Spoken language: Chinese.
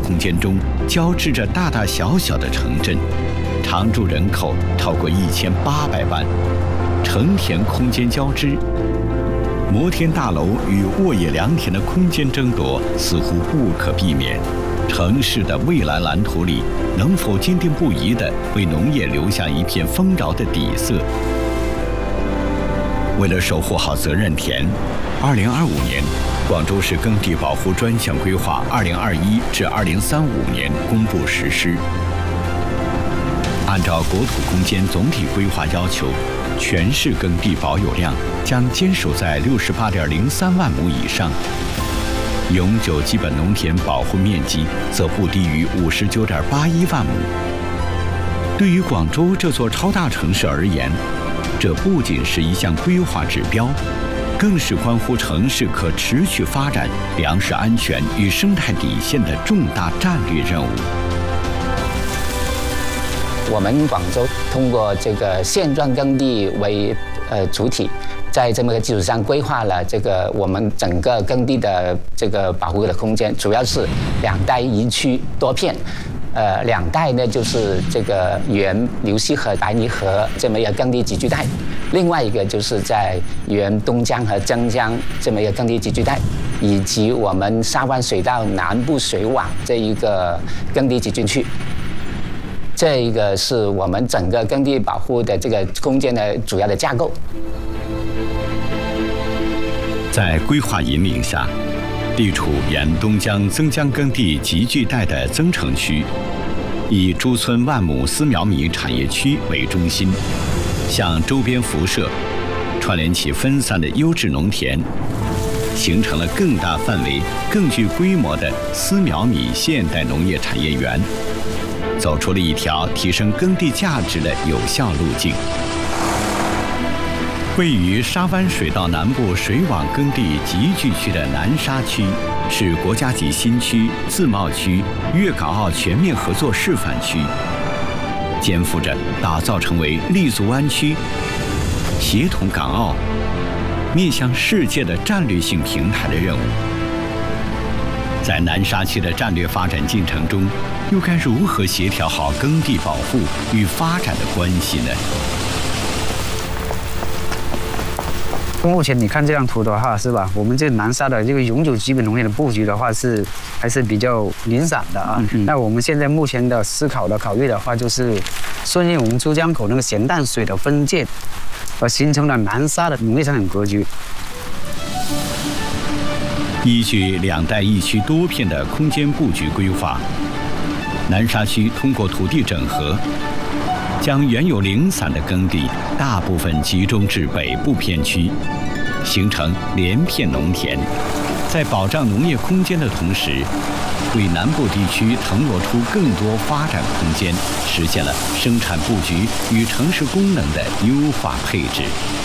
空间中交织着大大小小的城镇，常住人口超过1800万，成田空间交织。摩天大楼与沃野良田的空间争夺似乎不可避免。城市的未来蓝图里，能否坚定不移地为农业留下一片丰饶的底色？为了守护好责任田，2025年，广州市耕地保护专项规划2021至2035年公布实施。按照国土空间总体规划要求，全市耕地保有量将坚守在68.03万亩以上，永久基本农田保护面积则不低于59.81万亩。对于广州这座超大城市而言，这不仅是一项规划指标，更是关乎城市可持续发展、粮食安全与生态底线的重大战略任务。 我们广州通过这个现状耕地为主体，在这么个基础上规划了这个我们整个耕地的这个保护的空间，主要是2带1区多片。2带呢就是这个原流溪河、白泥河这么一个耕地集聚带，另外一个就是在原东江和曾江这么一个耕地集聚带，以及我们沙湾水道南部水网这一个耕地集聚区。这一个是我们整个耕地保护的这个空间的主要的架构。 在规划引领下，地处沿东江、曾江耕地集聚带的增城区，以诸村万亩丝苗米产业区为中心，向周边辐射，串联起分散的优质农田，形成了更大范围、更具规模的丝苗米现代农业产业园，走出了一条提升耕地价值的有效路径。位于沙湾水道南部水网耕地集聚区的南沙区，是国家级新区、自贸区、粤港澳全面合作示范区，肩负着打造成为立足湾区、协同港澳、面向世界的战略性平台的任务。在南沙区的战略发展进程中，又该如何协调好耕地保护与发展的关系呢？ 目前你看这张图的话，是吧？我们这南沙的这个永久基本农业的布局的话还是比较零散的啊。那我们现在目前的考虑的话，就是顺应我们珠江口那个咸淡水的分界，而形成了南沙的农业生产格局。 依据2带1区多片的空间布局规划，南沙区通过土地整合，将原有零散的耕地大部分集中至北部片区，形成连片农田，在保障农业空间的同时，为南部地区腾挪出更多发展空间，实现了生产布局与城市功能的优化配置。